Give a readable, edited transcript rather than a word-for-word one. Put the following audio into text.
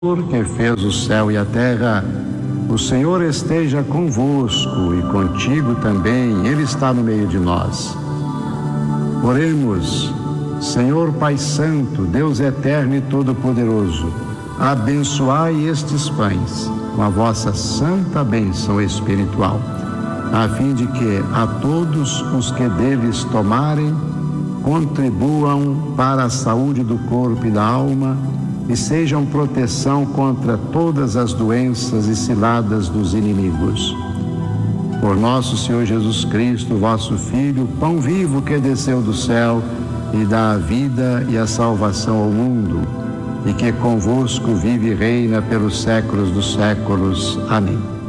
que fez o céu e a terra, o Senhor esteja convosco e contigo também, Ele está no meio de nós. Oremos. Senhor Pai Santo, Deus eterno e todo-poderoso, abençoai estes pães com a vossa santa bênção espiritual, a fim de que a todos os que deles tomarem contribuam para a saúde do corpo e da alma e sejam proteção contra todas as doenças e ciladas dos inimigos. Por nosso Senhor Jesus Cristo, vosso Filho, pão vivo que desceu do céu e dá a vida e a salvação ao mundo, e que convosco vive e reina pelos séculos dos séculos. Amém.